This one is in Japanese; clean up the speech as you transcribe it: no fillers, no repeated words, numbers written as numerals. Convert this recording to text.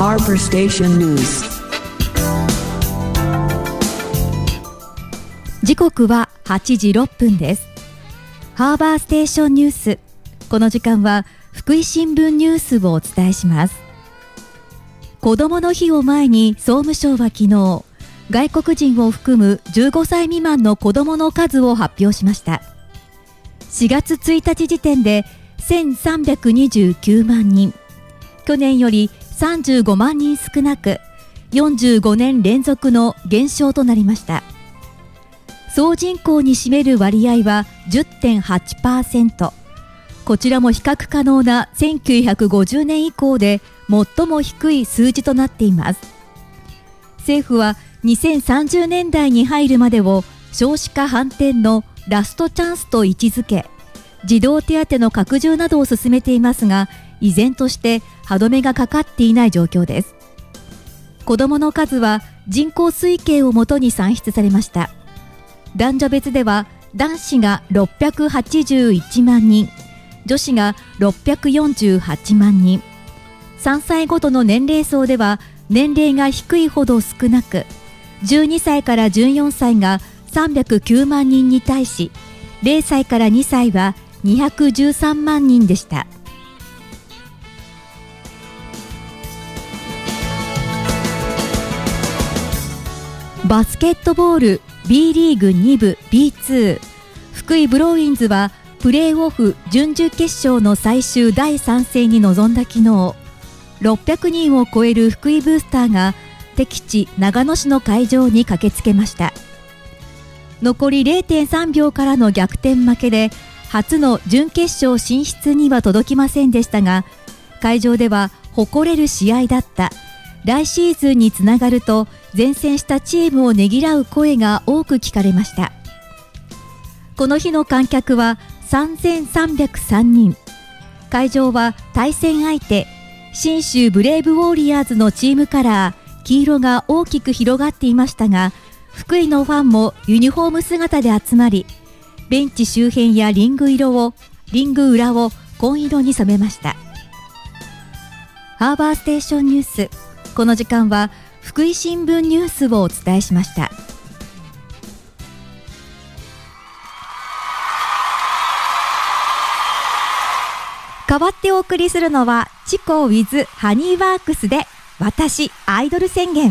Harbor Station News。 時刻は8時6分です。ハーバーステーションニュース。この時間は福井新聞ニュースをお伝えします。子どもの日を前に総務省は昨日、外国人を含む15歳未満の子どもの数を発表しました。4月1日時点で1329万人、去年より35万人少なく、45年連続の減少となりました。総人口に占める割合は 10.8%。こちらも比較可能な1950年以降で最も低い数字となっています。政府は2030年代に入るまでを少子化反転のラストチャンスと位置づけ、児童手当の拡充などを進めていますが、依然として歯止めがかかっていない状況です。子どもの数は人口推計をもとに算出されました。男女別では男子が681万人、女子が648万人。3歳ごとの年齢層では年齢が低いほど少なく、12歳から14歳が309万人に対し、0歳から2歳は213万人でした。バスケットボール B リーグ2部 B2、 福井ブローインズはプレーオフ準々決勝の最終第3戦に臨んだ昨日、600人を超える福井ブースターが敵地長野市の会場に駆けつけました。残り 0.3 秒からの逆転負けで初の準決勝進出には届きませんでしたが、会場では誇れる試合だった、来シーズンにつながると善戦したチームをねぎらう声が多く聞かれました。この日の観客は3303人。会場は対戦相手信州ブレイブウォーリアーズのチームカラー黄色が大きく広がっていましたが、福井のファンもユニフォーム姿で集まり、ベンチ周辺やリング裏を紺色に染めました。ハーバーステーションニュース。この時間は福井新聞ニュースをお伝えしました。代わってお送りするのはチコ with ハニーワークスで私アイドル宣言。